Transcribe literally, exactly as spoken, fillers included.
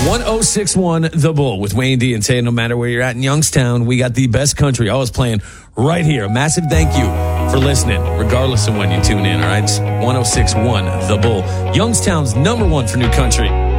one oh six point one The Bull with Wayne D and Tay. No matter where you're at in Youngstown, we got the best country always playing right here. A massive thank you for listening, regardless of when you tune in, all right? It's one oh six point one The Bull, Youngstown's number one for new country.